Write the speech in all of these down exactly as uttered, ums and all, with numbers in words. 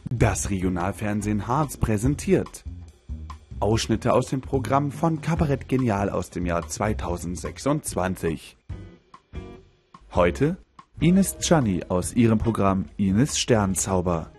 Das Regionalfernsehen Harz präsentiert Ausschnitte aus dem Programm von Kabarett Genial aus dem Jahr zweitausendsechsundzwanzig. Heute Ines Gianni aus ihrem Programm Ines Sternzauber.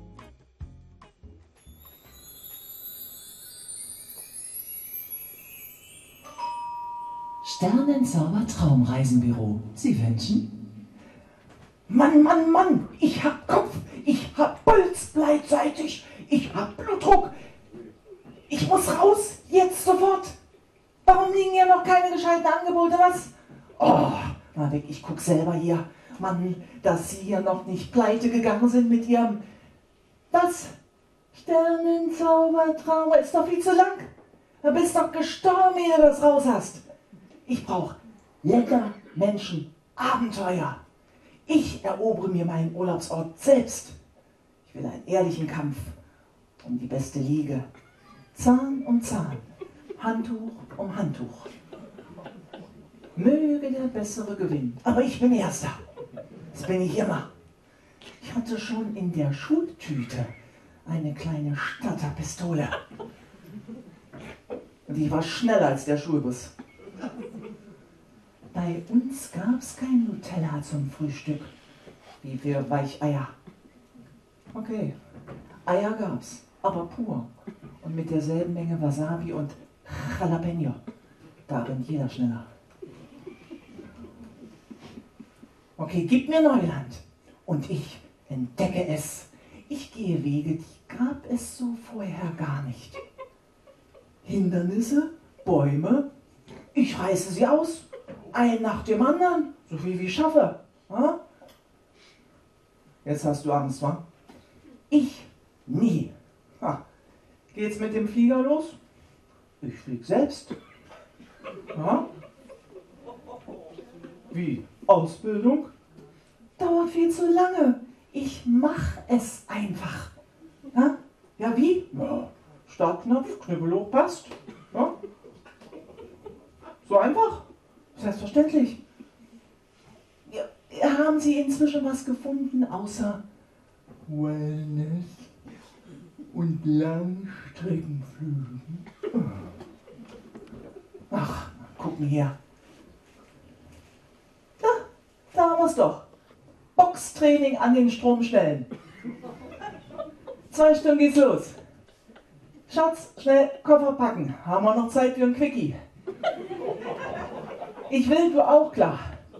Sternenzauber Traumreisenbüro. Sie wünschen? Mann, Mann, Mann, ich hab Kopf, ich hab Puls gleichzeitig, ich hab Blutdruck. Ich muss raus, jetzt sofort. Warum liegen hier noch keine gescheiten Angebote, was? Oh, na weg, ich guck selber hier. Mann, dass Sie hier noch nicht pleite gegangen sind mit Ihrem... Was? Sternenzaubertraum, ist doch viel zu lang. Du bist doch gestorben, ehe du das raus hast. Ich brauch Länder, Menschen, Abenteuer. Ich erobere mir meinen Urlaubsort selbst. Ich will einen ehrlichen Kampf um die beste Liege. Zahn um Zahn, Handtuch um Handtuch. Möge der Bessere gewinnen. Aber ich bin Erster. Das bin ich immer. Ich hatte schon in der Schultüte eine kleine Starterpistole. Und ich war schneller als der Schulbus. Bei uns gab es kein Nutella zum Frühstück, wie für Weicheier. Okay, Eier gab's, aber pur und mit derselben Menge Wasabi und Jalapeno. Da rennt jeder schneller. Okay, gib mir Neuland und ich entdecke es. Ich gehe Wege, die gab es so vorher gar nicht. Hindernisse, Bäume, ich reiße sie aus. Ein nach dem anderen, so viel wie ich schaffe. Ha? Jetzt hast du Angst, wa? Ich nie. Ha. Geht's mit dem Flieger los? Ich flieg selbst. Ha? Wie? Ausbildung? Dauert viel zu lange. Ich mach es einfach. Ha? Ja, wie? Ja. Startknopf, Knüppelhoch passt. Ja? So einfach? Selbstverständlich. Ja, haben Sie inzwischen was gefunden, außer Wellness und Langstreckenflügen? Ach, gucken hier. Da, da haben wir es doch. Boxtraining an den Stromstellen. Zwei Stunden geht's los. Schatz, schnell Koffer packen. Haben wir noch Zeit für ein Quickie? Ich will, du auch, klar.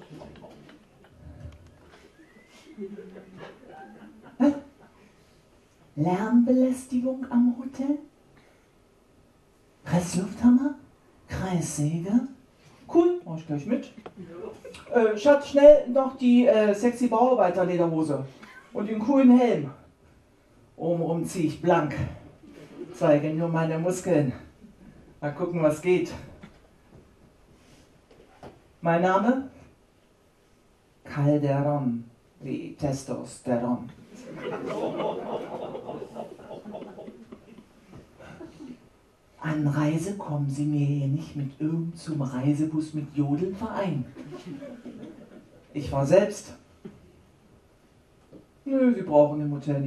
Was? Lärmbelästigung am Hotel? Presslufthammer? Kreissäge? Cool, mach ich gleich mit. Äh, Schatz, schnell noch die äh, sexy Bauarbeiterlederhose und den coolen Helm. Obenrum ziehe ich blank. Zeige nur meine Muskeln. Mal gucken, was geht. Mein Name? Calderon, wie Testosteron. Anreise kommen Sie mir hier nicht mit irgend zum Reisebus mit Jodelverein. Ich war selbst. Nö, Sie brauchen im Hotel nicht.